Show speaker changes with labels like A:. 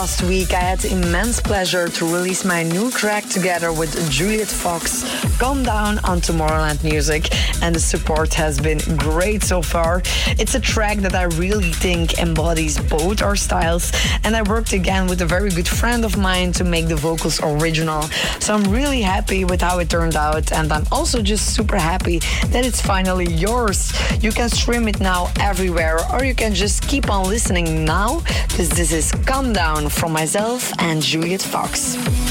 A: Last week, I had the immense pleasure to release my new track together with Juliet Fox, Calm Down, on Tomorrowland Music, and the support has been great so far. It's a track that I really think embodies both our styles, and I worked again with a very good friend of mine to make the vocals original. So I'm really happy with how it turned out, and I'm also just super happy that it's finally yours. You can stream it now everywhere, or you can just keep on listening now, because this is Calm Down from myself and Juliet Fox.